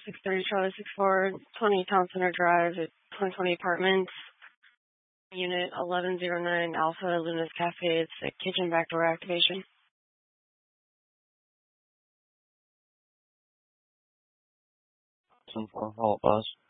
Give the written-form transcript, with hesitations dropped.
630 Charlie 64, 20 Town Center Drive at 2020 Apartments, Unit 1109 Alpha Luna's Cafe. It's a kitchen backdoor activation. 10-4, follow up, boss.